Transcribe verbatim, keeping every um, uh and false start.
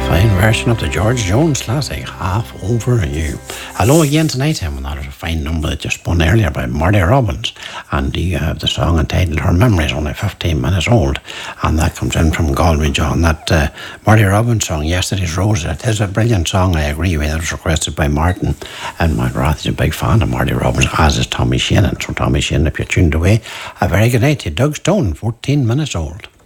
Fine version of the George Jones classic, Half Over You. Hello again tonight, and another fine number that just spun earlier by Marty Robbins. And you have the song entitled Her Memory is only fifteen minutes old. And that comes in from Galway John. That uh, Marty Robbins song, Yesterday's Rose, it is a brilliant song, I agree with. It was requested by Martin. And Mark Roth is a big fan of Marty Robbins, as is Tommy Shane. And so Tommy Shane, if you're tuned away, a very good night to Doug Stone, fourteen minutes old.